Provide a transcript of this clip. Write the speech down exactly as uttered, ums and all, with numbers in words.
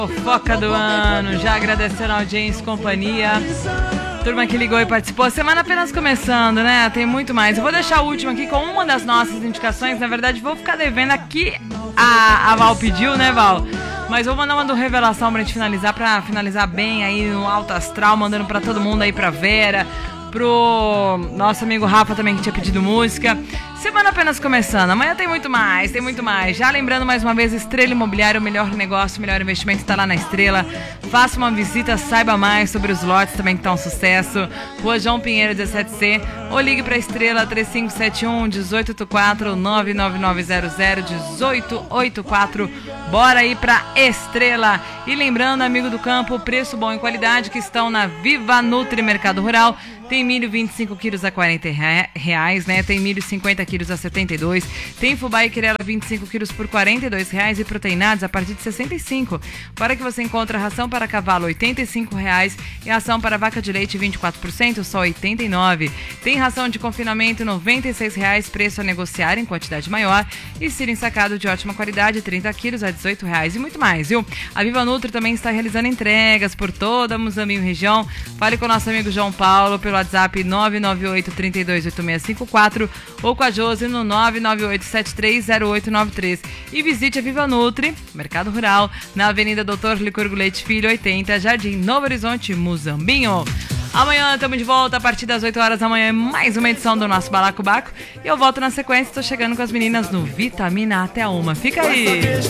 Fofoca do ano, já agradecendo a audiência e companhia. Turma que ligou e participou. Semana apenas começando, né? Tem muito mais. Eu vou deixar o último aqui com uma das nossas indicações. Na verdade, vou ficar devendo aqui. A, a Val pediu, né, Val? Mas vou mandar uma revelação pra gente finalizar, pra finalizar bem aí no alto astral, mandando pra todo mundo aí, pra Vera, pro nosso amigo Rafa também, que tinha pedido música. Semana apenas começando, amanhã tem muito mais, tem muito mais. Já lembrando mais uma vez, Estrela Imobiliária, o melhor negócio, o melhor investimento está lá na Estrela. Faça uma visita, saiba mais sobre os lotes também que estão um sucesso. Rua João Pinheiro dezessete C, ou ligue para a Estrela três cinco sete um, um oito oito quatro, nove nove nove zero zero, um oito oito quatro. Bora aí pra Estrela. E lembrando, amigo do campo, preço bom e qualidade que estão na Viva Nutri Mercado Rural. Tem milho vinte e cinco quilos a quarenta reais, né? Tem milho cinquenta quilos a setenta e dois. Tem fubá e quirela vinte e cinco quilos por quarenta e dois reais e proteinados a partir de sessenta e cinco. Para que você encontre ração para cavalo oitenta e cinco reais e ração para vaca de leite vinte e quatro por cento só oitenta e nove. Tem ração de confinamento noventa e seis reais, preço a negociar em quantidade maior, e siro ensacado de ótima qualidade trinta quilos a dezoito reais e muito mais, viu? A Viva Nutri também está realizando entregas por toda a Muzambinho região. Fale com o nosso amigo João Paulo pelo WhatsApp nove nove oito, três dois oito seis cinco quatro ou com a Josi no nove nove oito sete três zero oito nove três. E visite a Viva Nutri, Mercado Rural, na Avenida Doutor Licurgo Leite Filho oitenta, Jardim Novo Horizonte, Muzambinho. Amanhã estamos de volta a partir das oito horas da manhã, mais uma edição do nosso Balacobaco. E eu volto na sequência, estou chegando com as meninas no Vitamina até a uma. Fica aí!